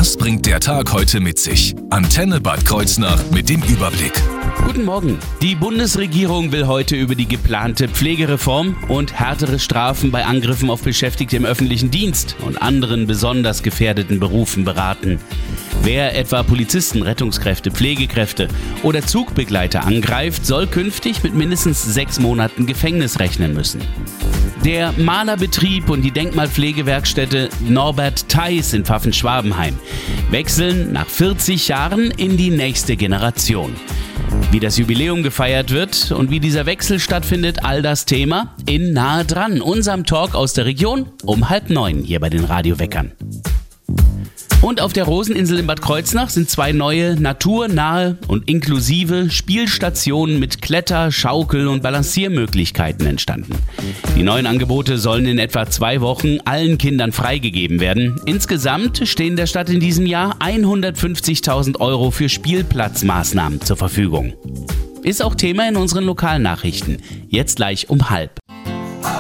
Was bringt der Tag heute mit sich? Antenne Bad Kreuznach mit dem Überblick. Guten Morgen. Die Bundesregierung will heute über die geplante Pflegereform und härtere Strafen bei Angriffen auf Beschäftigte im öffentlichen Dienst und anderen besonders gefährdeten Berufen beraten. Wer etwa Polizisten, Rettungskräfte, Pflegekräfte oder Zugbegleiter angreift, soll künftig mit mindestens 6 Monaten Gefängnis rechnen müssen. Der Malerbetrieb und die Denkmalpflegewerkstätte Norbert Theis in Pfaffen-Schwabenheim wechseln nach 40 Jahren in die nächste Generation. Wie das Jubiläum gefeiert wird und wie dieser Wechsel stattfindet, all das Thema in Nahe dran, unserem Talk aus der Region um 8:30 hier bei den Radioweckern. Und auf der Roseninsel in Bad Kreuznach sind 2 neue, naturnahe und inklusive Spielstationen mit Kletter-, Schaukel- und Balanciermöglichkeiten entstanden. Die neuen Angebote sollen in etwa 2 Wochen allen Kindern freigegeben werden. Insgesamt stehen der Stadt in diesem Jahr 150.000 € für Spielplatzmaßnahmen zur Verfügung. Ist auch Thema in unseren Lokalnachrichten. Jetzt gleich um 12:30.